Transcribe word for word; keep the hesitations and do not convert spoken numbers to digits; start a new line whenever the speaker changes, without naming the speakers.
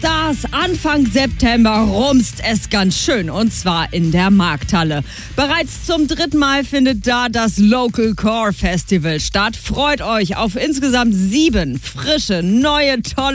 Stars. Anfang September rumst es ganz schön und zwar in der Markthalle. Bereits zum dritten Mal findet da das Local Core Festival statt. Freut euch auf insgesamt sieben frische, neue, tolle